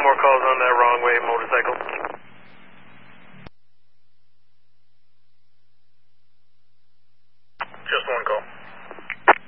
more calls on that wrong way motorcycle. Just one call.